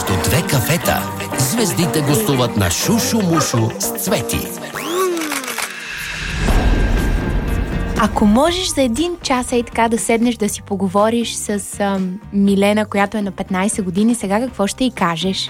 Между две кафета звездите гостуват на Шушу Мушу с Цвети. Ако можеш за 1 час и така да седнеш да си поговориш с Милена, която е на 15 години, сега какво ще й кажеш?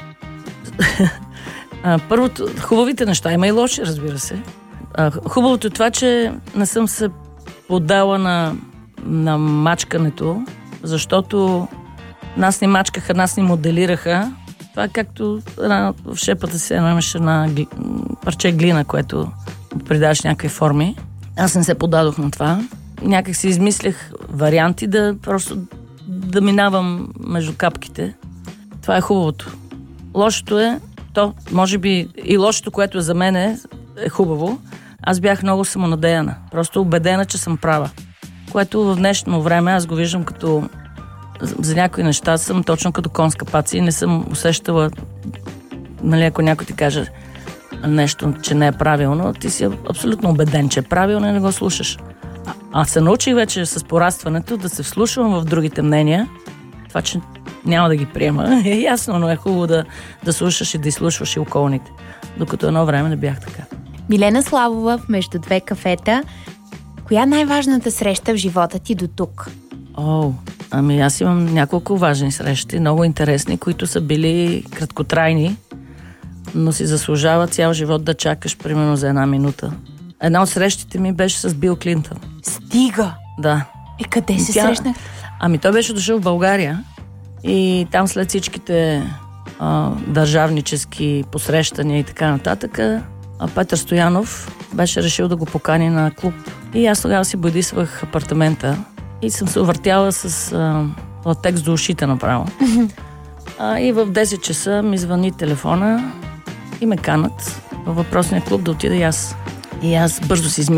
Първото, хубавите неща, има и лоши, разбира се. Хубавото е това, че не съм се поддала на мачкането, защото нас ни мачкаха, нас ни моделираха. Това е както в шепата си имаше на парче глина, което придаваш някакви форми. Аз не се подадох на това. Някак си измислях варианти да минавам между капките. Това е хубавото. Лошото е, може би и лошото, което за мен е хубаво. Аз бях много самонадеяна. Просто убедена, че съм права. Което в днешно време аз го виждам като... За някои неща съм точно като конска паца и не съм усещала... Нали, ако някой ти каже нещо, че не е правилно, ти си абсолютно убеден, че е правилно и не го слушаш. Аз се научих вече с порастването да се вслушвам в другите мнения. Това, че няма да ги приема, е ясно, но е хубаво да слушаш и да изслушваш и околните. Докато едно време не бях така. Милена Славова в Между две кафета. Коя е най-важната среща в живота ти до тук? Аз имам няколко важни срещи, много интересни, които са били краткотрайни, но си заслужава цял живот да чакаш примерно за 1 минута. Една от срещите ми беше с Бил Клинтън. Стига! Да. Къде се срещнах? Той беше дошъл в България и там след всичките държавнически посрещания и така нататък, Петър Стоянов беше решил да го покани на клуб. И аз тогава си бодисвах апартамента и съм се увъртяла с латекс до ушите направо. И в 10 часа ми звъни телефона и ме канат във въпросния клуб да отида и аз. И аз бързо си